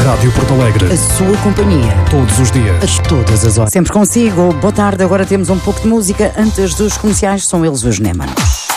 Rádio Porto Alegre. A sua companhia. Todos os dias. A todas as horas. Sempre consigo. Boa tarde. Agora temos um pouco de música. Antes dos comerciais, são eles os Némanos.